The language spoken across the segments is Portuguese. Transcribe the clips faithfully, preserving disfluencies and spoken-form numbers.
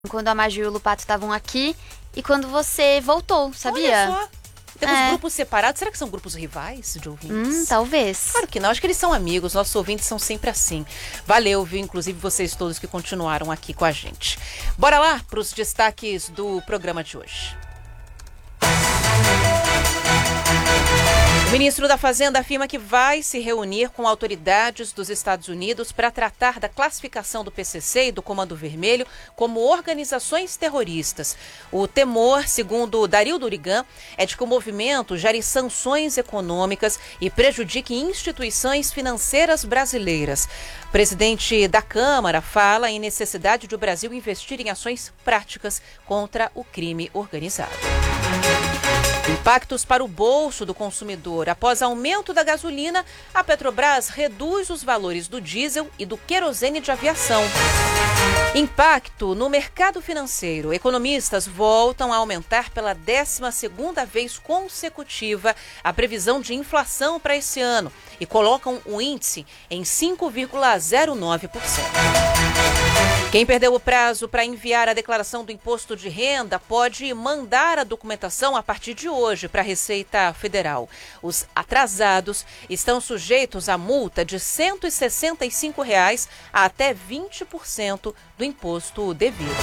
quando a Maju e o Lupato estavam aqui e quando você voltou, sabia? Olha só. Temos É. grupos separados. Será que são grupos rivais de ouvintes? Hum, talvez. Claro que não. Acho que eles são amigos. Nossos ouvintes são sempre assim. Valeu, viu? Inclusive vocês todos que continuaram aqui com a gente. Bora lá para os destaques do programa de hoje. O ministro da Fazenda afirma que vai se reunir com autoridades dos Estados Unidos para tratar da classificação do P C C e do Comando Vermelho como organizações terroristas. O temor, segundo Darildo Urigan, é de que o movimento gere sanções econômicas e prejudique instituições financeiras brasileiras. O presidente da Câmara fala em necessidade de o Brasil investir em ações práticas contra o crime organizado. Impactos para o bolso do consumidor. Após aumento da gasolina, a Petrobras reduz os valores do diesel e do querosene de aviação. Impacto no mercado financeiro. Economistas voltam a aumentar pela décima segunda vez consecutiva a previsão de inflação para esse ano e colocam o índice em cinco vírgula zero nove por cento. Quem perdeu o prazo para enviar a declaração do imposto de renda pode mandar a documentação a partir de hoje para a Receita Federal. Os atrasados estão sujeitos a multa de cento e sessenta e cinco reais a até vinte por cento do imposto devido.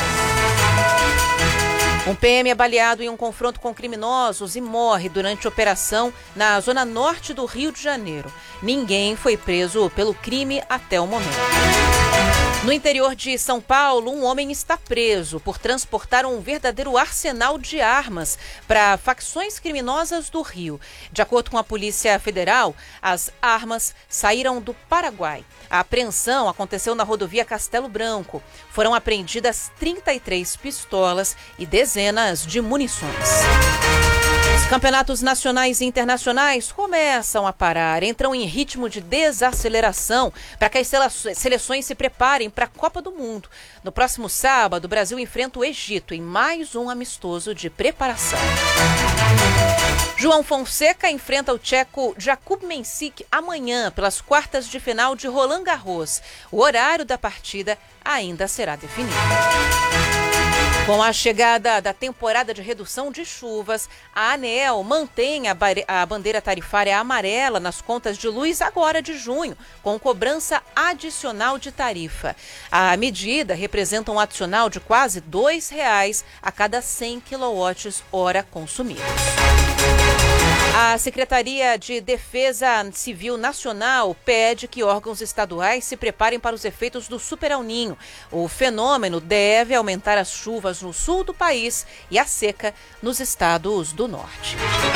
Um P M é baleado em um confronto com criminosos e morre durante operação na zona norte do Rio de Janeiro. Ninguém foi preso pelo crime até o momento. No interior de São Paulo, um homem está preso por transportar um verdadeiro arsenal de armas para facções criminosas do Rio. De acordo com a Polícia Federal, as armas saíram do Paraguai. A apreensão aconteceu na rodovia Castelo Branco. Foram apreendidas trinta e três pistolas e dezenas de munições. Os campeonatos nacionais e internacionais começam a parar, entram em ritmo de desaceleração para que as seleções se preparem para a Copa do Mundo. No próximo sábado, o Brasil enfrenta o Egito em mais um amistoso de preparação. João Fonseca enfrenta o tcheco Jakub Mensik amanhã pelas quartas de final de Roland Garros. O horário da partida ainda será definido. Com a chegada da temporada de redução de chuvas, a ANEEL mantém a, a bandeira tarifária amarela nas contas de luz agora de junho, com cobrança adicional de tarifa. A medida representa um adicional de quase dois reais a cada cem quilowatt-hora consumidos. A Secretaria de Defesa Civil Nacional pede que órgãos estaduais se preparem para os efeitos do Super El Niño. O fenômeno deve aumentar as chuvas no sul do país e a seca nos estados do norte.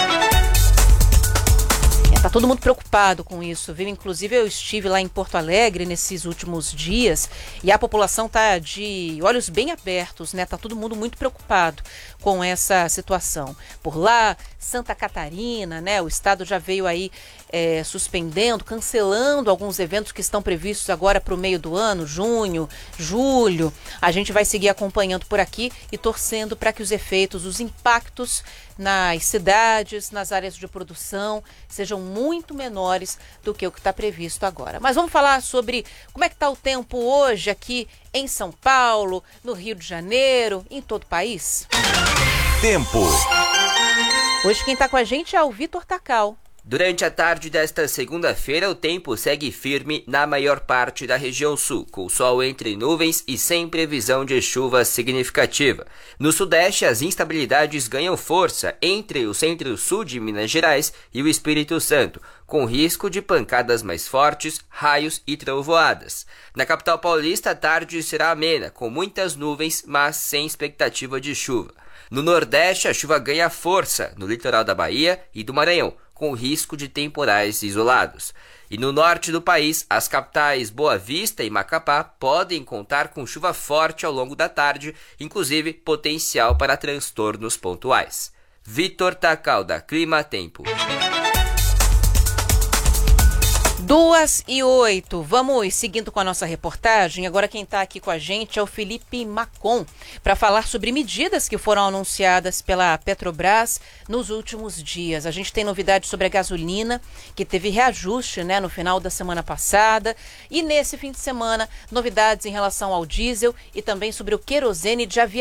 Tá todo mundo preocupado com isso, viu? Inclusive eu estive lá em Porto Alegre nesses últimos dias e a população tá de olhos bem abertos, né? Tá todo mundo muito preocupado com essa situação. Por lá, Santa Catarina, né? O estado já veio aí é, suspendendo, cancelando alguns eventos que estão previstos agora para o meio do ano, junho, julho. A gente vai seguir acompanhando por aqui e torcendo para que os efeitos, os impactos nas cidades, nas áreas de produção, sejam muito menores do que o que está previsto agora. Mas vamos falar sobre como é que está o tempo hoje aqui em São Paulo, no Rio de Janeiro, em todo o país. Tempo. Hoje quem está com a gente é o Vitor Tacal. Durante a tarde desta segunda-feira, o tempo segue firme na maior parte da região sul, com sol entre nuvens e sem previsão de chuva significativa. No sudeste, as instabilidades ganham força entre o centro-sul de Minas Gerais e o Espírito Santo, com risco de pancadas mais fortes, raios e trovoadas. Na capital paulista, a tarde será amena, com muitas nuvens, mas sem expectativa de chuva. No nordeste, a chuva ganha força no litoral da Bahia e do Maranhão, com risco de temporais isolados. E no norte do país, as capitais Boa Vista e Macapá podem contar com chuva forte ao longo da tarde, inclusive potencial para transtornos pontuais. Vitor Tacal, da Clima Tempo. Duas e oito. Vamos seguindo com a nossa reportagem. Agora quem está aqui com a gente é o Felipe Macon para falar sobre medidas que foram anunciadas pela Petrobras nos últimos dias. A gente tem novidades sobre a gasolina, que teve reajuste, né, no final da semana passada. E nesse fim de semana, novidades em relação ao diesel e também sobre o querosene de aviação.